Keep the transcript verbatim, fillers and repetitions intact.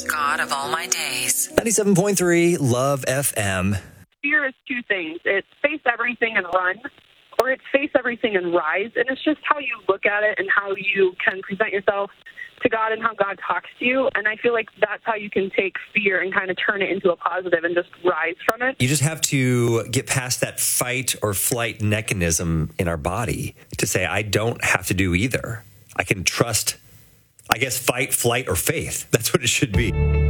God of all my days. ninety-seven point three Love F M. Fear is two things. It's face everything and run, or it's face everything and rise. And it's just how you look at it and how you can present yourself to God and how God talks to you. And I feel like that's how you can take fear and kind of turn it into a positive and just rise from it. You just have to get past that fight or flight mechanism in our body to say, I don't have to do either. I can trust, I guess, fight, flight, or faith. That's what it should be.